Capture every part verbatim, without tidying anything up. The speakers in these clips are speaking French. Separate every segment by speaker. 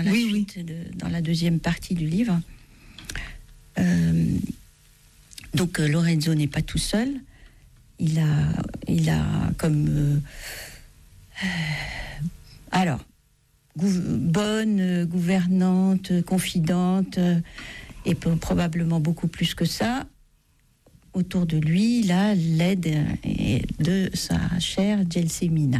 Speaker 1: la
Speaker 2: oui,
Speaker 1: suite,
Speaker 2: oui.
Speaker 1: De, dans la deuxième partie du livre. Euh, donc euh, Lorenzo n'est pas tout seul. Il a, il a comme euh, euh, alors gou- bonne euh, gouvernante, euh, confidente, euh, et p- probablement beaucoup plus que ça. Autour de lui, il a l'aide euh, de sa chère Gelsomina.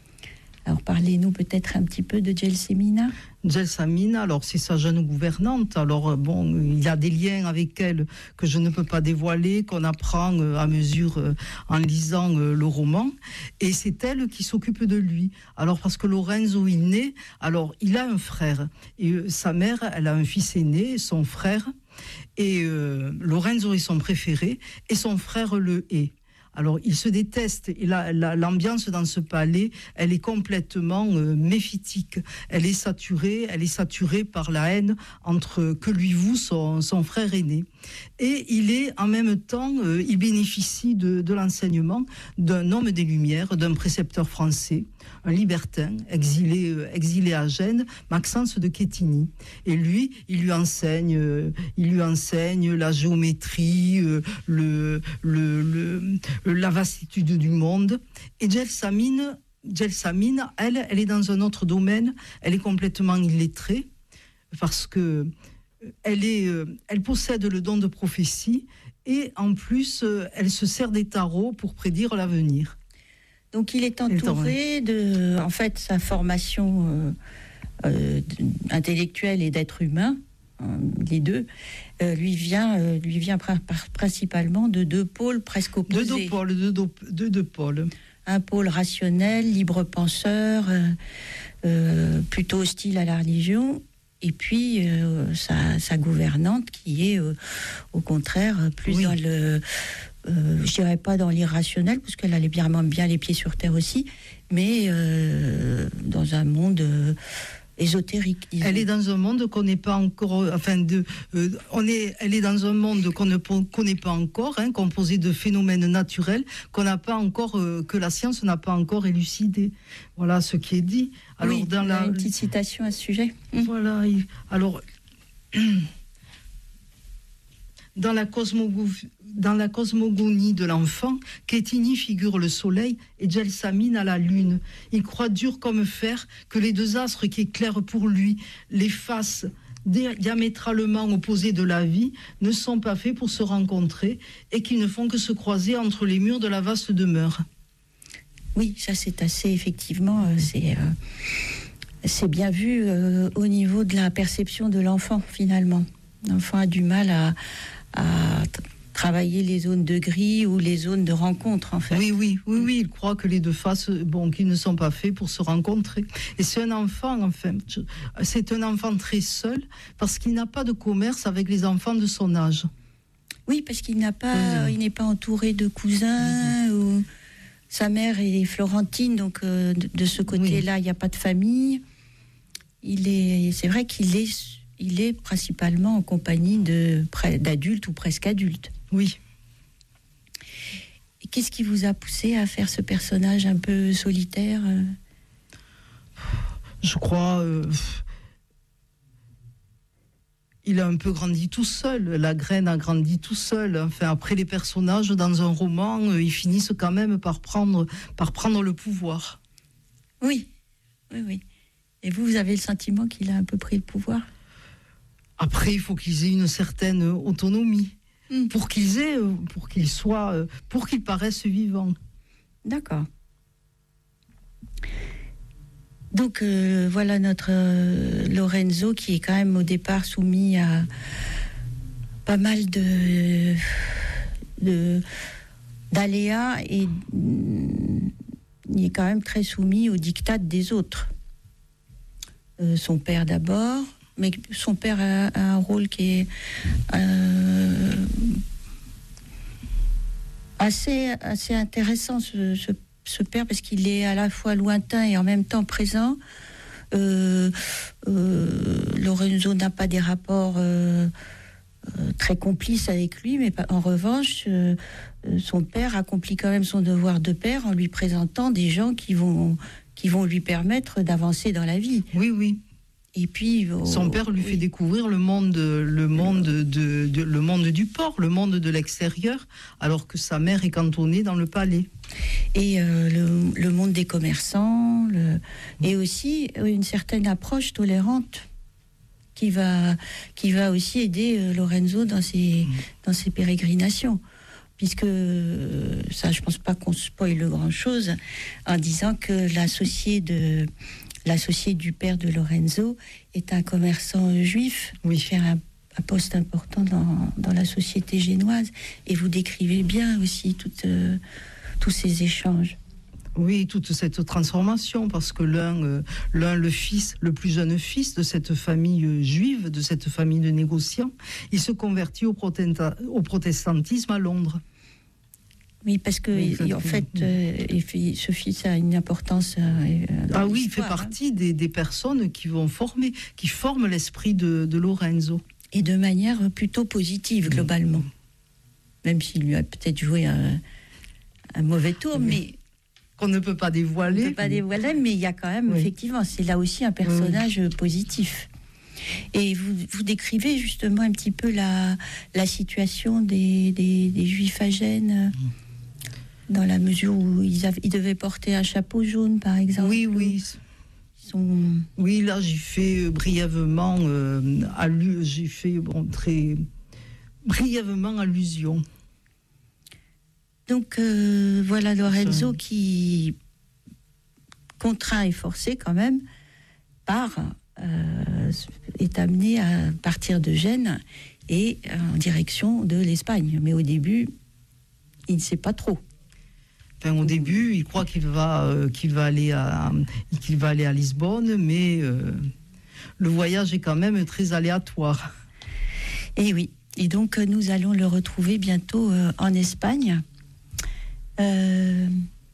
Speaker 1: Alors parlez-nous peut-être un petit peu de Gelsomina.
Speaker 2: Gelsomina, alors c'est sa jeune gouvernante. Alors bon, il y a des liens avec elle que je ne peux pas dévoiler, qu'on apprend euh, à mesure euh, en lisant euh, le roman. Et c'est elle qui s'occupe de lui. Alors parce que Lorenzo il naît, alors il a un frère et euh, sa mère, elle a un fils aîné, son frère. Et euh, Lorenzo est son préféré et son frère le hait. Alors, ils se détestent. Et la, la, l'ambiance dans ce palais, elle est complètement euh, méphitique. Elle est saturée, elle est saturée par la haine entre que lui voue son, son frère aîné. Et il est en même temps, euh, il bénéficie de, de l'enseignement d'un homme des Lumières, d'un précepteur français, un libertin, exilé, euh, exilé à Gênes, Maxence de Quetigny. Et lui, il lui enseigne, euh, il lui enseigne la géométrie, euh, le, le, le la vastitude du monde. Et Gelsomina, Gelsomina, elle, elle est dans un autre domaine. Elle est complètement illettrée parce que elle est, elle possède le don de prophétie et en plus, elle se sert des tarots pour prédire l'avenir.
Speaker 1: Donc il est entouré de, en fait, sa formation euh, euh, intellectuelle et d'être humain. Les deux, euh, lui vient, euh, lui vient pr- pr- principalement de deux pôles presque opposés.
Speaker 2: De deux pôles, de deux, de deux pôles.
Speaker 1: Un pôle rationnel, libre penseur, euh, euh, plutôt hostile à la religion, et puis euh, sa, sa gouvernante qui est, euh, au contraire, plus oui. dans le, euh, je dirais pas dans l'irrationnel, parce qu'elle a bien, bien les pieds sur terre aussi, mais euh, dans un monde euh, ésotérique. Disons.
Speaker 2: Elle est dans un monde qu'on n'est pas encore, enfin de, euh, on est, elle est dans un monde qu'on ne connaît pas encore, hein, composé de phénomènes naturels qu'on n'a pas encore, euh, que la science n'a pas encore élucidé. Voilà ce qui est dit.
Speaker 1: Alors oui, dans la une petite citation à ce sujet.
Speaker 2: Voilà. Alors. Dans la, cosmogo- dans la cosmogonie de l'enfant, Quetigny figure le soleil et Gelsomina la lune. Il croit dur comme fer que les deux astres qui éclairent pour lui les faces diamétralement opposées de la vie ne sont pas faits pour se rencontrer et qu'ils ne font que se croiser entre les murs de la vaste demeure.
Speaker 1: Oui, ça c'est assez, effectivement, euh, c'est, euh, c'est bien vu euh, au niveau de la perception de l'enfant, finalement. L'enfant a du mal à à t- travailler les zones de gris ou les zones de rencontre, en fait.
Speaker 2: Oui, oui, oui, oui, il croit que les deux faces, bon, qu'ils ne sont pas faits pour se rencontrer. Et c'est un enfant, enfin, c'est un enfant très seul, parce qu'il n'a pas de commerce avec les enfants de son âge.
Speaker 1: Oui, parce qu'il n'a pas, oui. il n'est pas entouré de cousins, oui. ou sa mère est florentine, donc euh, de, de ce côté-là, oui. il n'y a pas de famille. Il est, c'est vrai qu'il est Il est principalement en compagnie de, d'adultes ou presque adultes.
Speaker 2: Oui.
Speaker 1: Et qu'est-ce qui vous a poussé à faire ce personnage un peu solitaire ?
Speaker 2: Je crois... Euh, il a un peu grandi tout seul. La graine a grandi tout seul. Enfin, après, les personnages, dans un roman, euh, ils finissent quand même par prendre, par prendre le pouvoir.
Speaker 1: Oui, oui, oui. Et vous, vous avez le sentiment qu'il a un peu pris le pouvoir ?
Speaker 2: Après, il faut qu'ils aient une certaine autonomie mmh. pour qu'ils aient, pour qu'ils soient, pour qu'ils paraissent vivants.
Speaker 1: D'accord. Donc euh, voilà notre euh, Lorenzo qui est quand même au départ soumis à pas mal de, de d'aléas et mm, il est quand même très soumis aux diktats des autres. Euh, son père d'abord. Mais son père a, a un rôle qui est euh, assez, assez intéressant, ce, ce, ce père, parce qu'il est à la fois lointain et en même temps présent. Euh, euh, Lorenzo n'a pas des rapports euh, euh, très complices avec lui, mais en revanche, euh, son père accomplit quand même son devoir de père en lui présentant des gens qui vont, qui vont lui permettre d'avancer dans la vie.
Speaker 2: Oui, oui.
Speaker 1: Et puis, oh,
Speaker 2: son père lui
Speaker 1: oui.
Speaker 2: fait découvrir le monde, le monde de, de, le monde du port, le monde de l'extérieur, alors que sa mère est cantonnée dans le palais.
Speaker 1: Et euh, le, le monde des commerçants, le, et aussi une certaine approche tolérante qui va, qui va aussi aider euh, Lorenzo dans ses, mmh. dans ses pérégrinations. Puisque, euh, ça, je ne pense pas qu'on spoile grand-chose en disant que l'associé de... L'associé du père de Lorenzo est un commerçant juif,
Speaker 2: oui.
Speaker 1: qui a un, un poste important dans, dans la société génoise. Et vous décrivez bien aussi toute, euh, tous ces échanges.
Speaker 2: Oui, toute cette transformation, parce que l'un, euh, l'un, le fils, le plus jeune fils de cette famille euh, juive, de cette famille de négociants, il se convertit au, protesta- au protestantisme à Londres.
Speaker 1: Oui, parce que oui, en fait, euh, ce fils a une importance. Euh,
Speaker 2: ah oui, il fait partie hein. des, des personnes qui vont former, qui forment l'esprit de, de Lorenzo.
Speaker 1: Et de manière plutôt positive, globalement. Mmh. Même s'il lui a peut-être joué un, un mauvais tour, oui. mais.
Speaker 2: Qu'on ne peut pas dévoiler.
Speaker 1: On ne peut pas dévoiler, mais il y a quand même, oui. effectivement, c'est là aussi un personnage oui. positif. Et vous, vous décrivez justement un petit peu la, la situation des, des, des Juifs à Gênes. Mmh. Dans la mesure où ils, avaient, ils devaient porter un chapeau jaune, par exemple.
Speaker 2: Oui, oui.
Speaker 1: Ils sont...
Speaker 2: Oui, là, j'ai fait brièvement, euh, allu- j'ai fait bon, très brièvement allusion.
Speaker 1: Donc, euh, voilà Lorenzo Ça... qui, contraint et forcé quand même, part, euh, est amené à partir de Gênes et en direction de l'Espagne. Mais au début, il ne sait pas trop.
Speaker 2: Enfin, au début, il croit qu'il va, euh, qu'il va aller à, qu'il va aller à Lisbonne, mais euh, le voyage est quand même très aléatoire.
Speaker 1: Et oui. Et donc, nous allons le retrouver bientôt euh, en Espagne. Euh,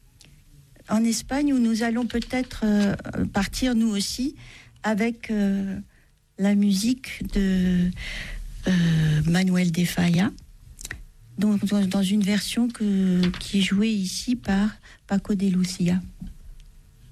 Speaker 1: en Espagne, où nous allons peut-être euh, partir, nous aussi, avec euh, la musique de euh, Manuel de Falla. Donc, dans une version que, qui est jouée ici par Paco de Lucia.